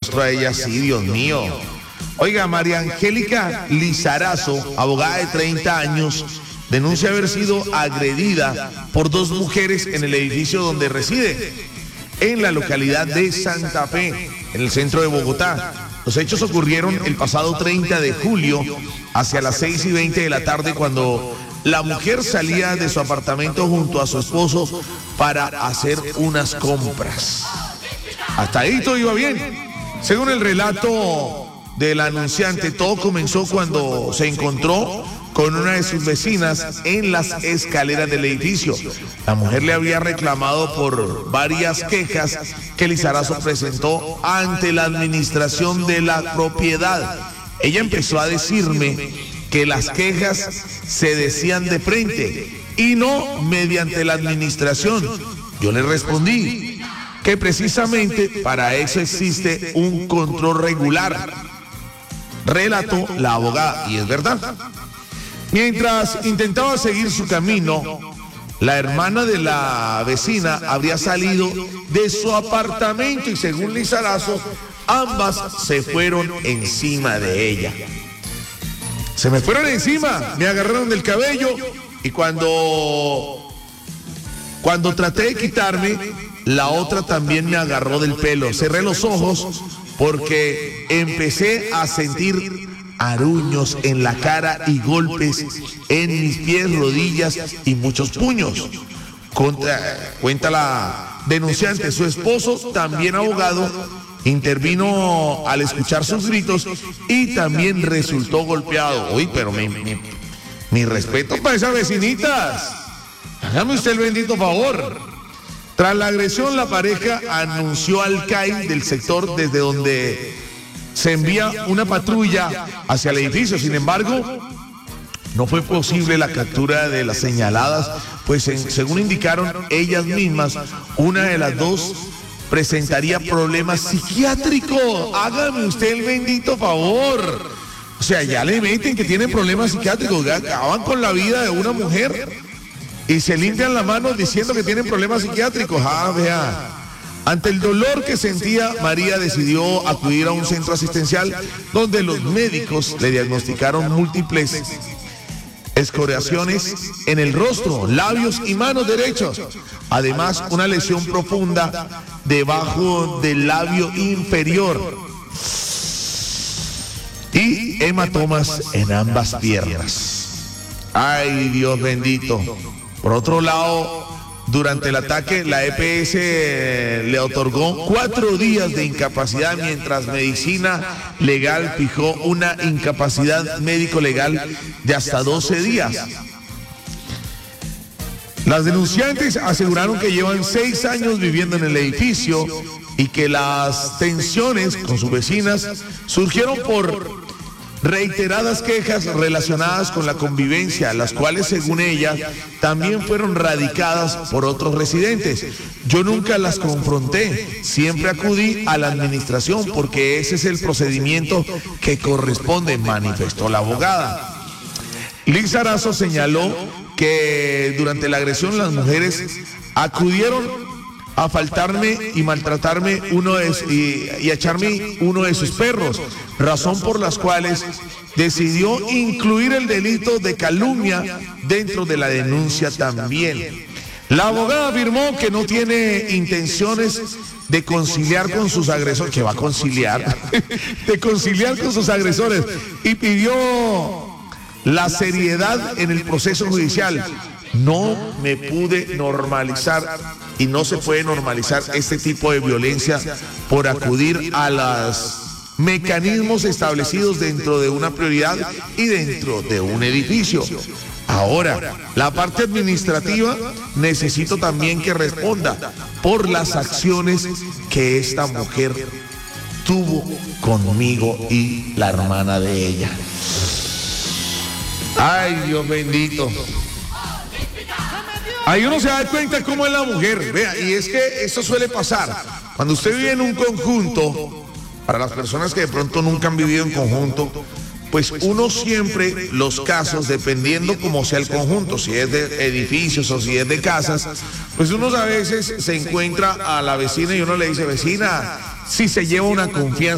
rostro a ella, sí, Dios mío. Oiga, María Angélica Lizarazo, abogada de 30 años, denuncia haber sido agredida por dos mujeres en el edificio donde reside, en la localidad de Santa Fe, en el centro de Bogotá. Los hechos ocurrieron el pasado 30 de julio, hacia las 6:20 de la tarde, cuando la mujer salía de su apartamento junto a su esposo para hacer unas compras. Hasta ahí todo iba bien. Según el relato del anunciante, todo comenzó cuando se encontró con una de sus vecinas en las escaleras del edificio. La mujer le había reclamado por varias quejas que Lizarazo presentó ante la administración de la propiedad. Ella empezó a decirme que las quejas se decían de frente y no mediante la administración. Yo le respondí que precisamente para eso existe un control regular, relató la abogada, y es verdad. Mientras intentaba seguir su camino, la hermana de la vecina habría salido de su apartamento y, según Lizarazo, ambas se fueron encima de ella. Se me fueron encima, me agarraron del cabello y cuando traté de quitarme, la otra también me agarró del pelo. Cerré los ojos porque empecé a sentir aruños en la cara y golpes en mis pies, rodillas y muchos puños. Cuenta la denunciante. Su esposo, también abogado, intervino al escuchar sus gritos y también resultó golpeado. Uy, pero mi respeto para esas vecinitas. Hágame usted el bendito favor. Tras la agresión, la pareja anunció al CAI del sector desde donde se envía una patrulla hacia el edificio. Sin embargo, no fue posible la captura de las señaladas, pues según indicaron ellas mismas, una de las dos presentaría problemas psiquiátricos. Hágame usted el bendito favor. O sea, ya le meten que tienen problemas psiquiátricos, acaban con la vida de una mujer y se limpian las manos diciendo que tienen problemas psiquiátricos. Vea. Ante el dolor que sentía, María decidió acudir a un centro asistencial donde los médicos le diagnosticaron múltiples escoriaciones en el rostro, labios y manos derechos. Además, una lesión profunda debajo del labio inferior y hematomas en ambas piernas. Ay, Dios bendito. Por otro lado, durante el ataque, la EPS le otorgó 4 días de incapacidad, mientras Medicina Legal fijó una incapacidad médico-legal de hasta 12 días. Las denunciantes aseguraron que llevan 6 años viviendo en el edificio y que las tensiones con sus vecinas surgieron por reiteradas quejas relacionadas con la convivencia, las cuales, según ella, también fueron radicadas por otros residentes. Yo nunca las confronté, siempre acudí a la administración porque ese es el procedimiento que corresponde, manifestó la abogada. Lizarazo señaló que durante la agresión las mujeres acudieron a faltarme y maltratarme y a echarme uno de sus perros, razón por las cuales decidió incluir el delito de calumnia dentro de la denuncia también. La abogada afirmó que no tiene intenciones de conciliar con sus agresores, que va a conciliar, de conciliar con sus agresores, y pidió la seriedad en el proceso judicial. No me pude normalizar y no se puede normalizar este tipo de violencia por acudir a los mecanismos establecidos dentro de una prioridad y dentro de un edificio. Ahora, la parte administrativa necesito también que responda por las acciones que esta mujer tuvo conmigo y la hermana de ella. Ay, Dios bendito. Ahí uno se da cuenta cómo es la mujer. Vea, y es que esto suele pasar. Cuando usted vive en un conjunto, para las personas que de pronto nunca han vivido en conjunto, pues uno siempre, los casos, dependiendo cómo sea el conjunto, si es de edificios o si es de casas, pues uno a veces se encuentra a la vecina y uno le dice, vecina, si se lleva una confianza